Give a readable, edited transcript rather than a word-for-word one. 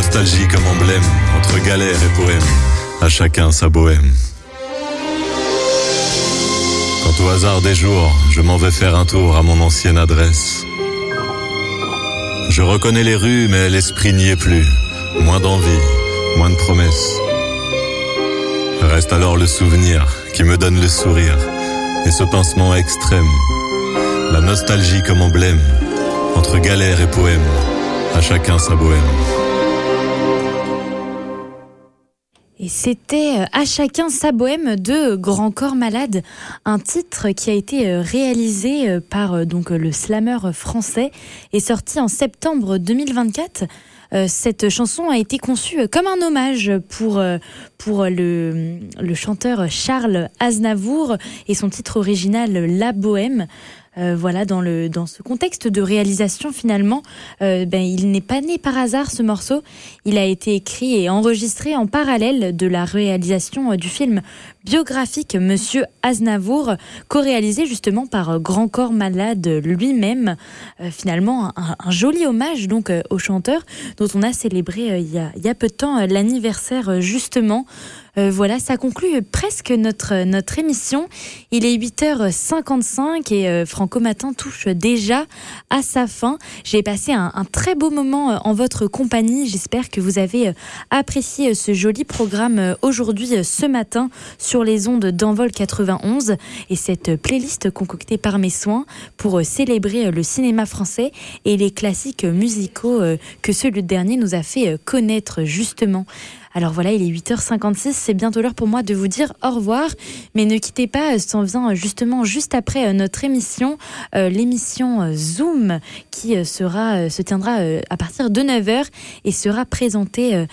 nostalgie comme emblème, entre galère et poème, à chacun sa bohème. Quand au hasard des jours, je m'en vais faire un tour à mon ancienne adresse. Je reconnais les rues, mais l'esprit n'y est plus. Moins d'envie, moins de promesses. Reste alors le souvenir qui me donne le sourire et ce pincement extrême. La nostalgie comme emblème, entre galère et poème, à chacun sa bohème. Et c'était À chacun sa bohème de Grand Corps Malade, un titre qui a été réalisé par donc le slammer français et sorti en septembre 2024. Cette chanson a été conçue comme un hommage pour le chanteur Charles Aznavour et son titre original La Bohème. Voilà, dans ce contexte de réalisation, finalement, il n'est pas né par hasard, ce morceau. Il a été écrit et enregistré en parallèle de la réalisation du film biographique Monsieur Aznavour, co-réalisé justement par Grand Corps Malade lui-même. Finalement, un joli hommage donc au chanteur dont on a célébré il y a peu de temps l'anniversaire justement. Voilà, ça conclut presque notre émission. Il est 8h55 et Franco Matin touche déjà à sa fin. J'ai passé un très beau moment en votre compagnie. J'espère que vous avez apprécié ce joli programme aujourd'hui, ce matin, sur les ondes d'Envol 91 et cette playlist concoctée par mes soins pour célébrer le cinéma français et les classiques musicaux que ce dernier nous a fait connaître justement. Alors voilà, il est 8h56, c'est bientôt l'heure pour moi de vous dire au revoir, mais ne quittez pas, s'en vient justement juste après notre émission, l'émission Zoom qui se tiendra à partir de 9h et sera présentée